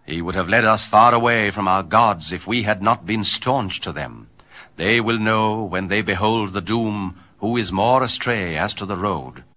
He would have led us far away from our gods if we had not been staunch to them. They will know when they behold the doom who is more astray as to the road.